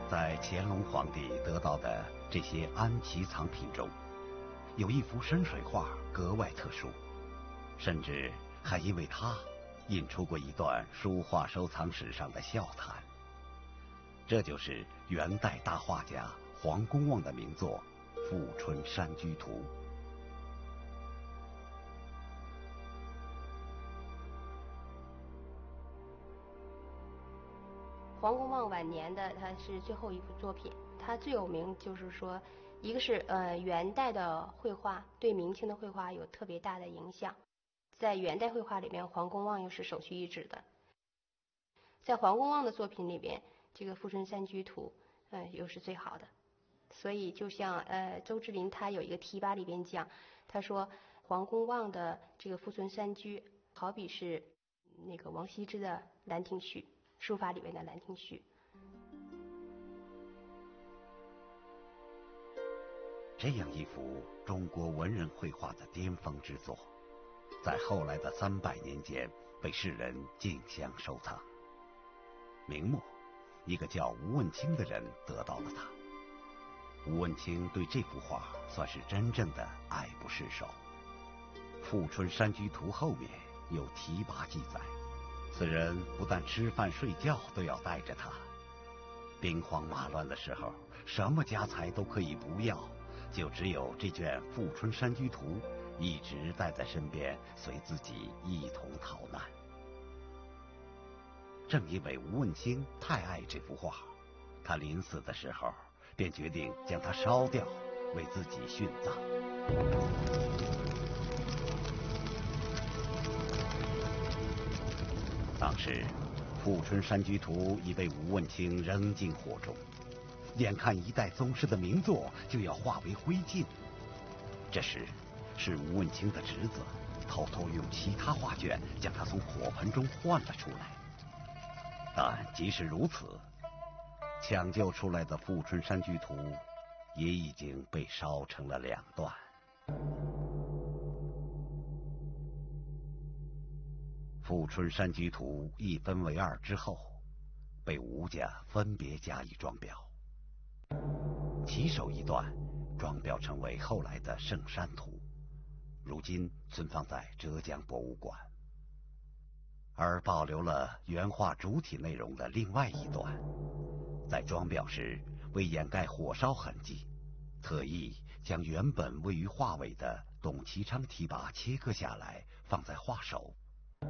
在乾隆皇帝得到的这些安琪藏品中，有一幅山水画格外特殊，甚至还因为它印出过一段书画收藏史上的笑谈。这就是元代大画家黄公望的名作《富春山居图》。 黄公望晚年的，他是最后一幅作品。他最有名就是说，一个是元代的绘画对明清的绘画有特别大的影响，在元代绘画里面，黄公望又是首屈一指的。在黄公望的作品里边，这个《富春山居图》又是最好的。所以就像周志林他有一个题跋里边讲，他说黄公望的这个《富春山居》好比是那个王羲之的《兰亭序》，书法里面的《兰亭序》。 这样一幅中国文人绘画的巅峰之作，在后来的300年间被世人竞相收藏。明末，一个叫吴问清的人得到了它。吴问清对这幅画算是真正的爱不释手。《富春山居图》后面有题跋记载，此人不但吃饭睡觉都要带着它。兵荒马乱的时候，什么家财都可以不要，就只有这卷《富春山居图》一直带在身边，随自己一同逃难。正因为吴问清太爱这幅画，他临死的时候便决定将它烧掉，为自己殉葬。当时，《富春山居图》已被吴问清扔进火中，眼看一代宗师的名作就要化为灰烬。这时，是吴问清的侄子偷偷用其他画卷将它从火盆中换了出来。但即使如此，抢救出来的《富春山居图》也已经被烧成了2段。《富春山居图》一分为2之后，被吴家分别加以装裱。起手一段装裱成为后来的《圣山图》，如今存放在浙江博物馆。而保留了原画主体内容的另外一段，在装裱时为掩盖火烧痕迹，特意将原本位于画尾的董其昌题跋切割下来，放在画首。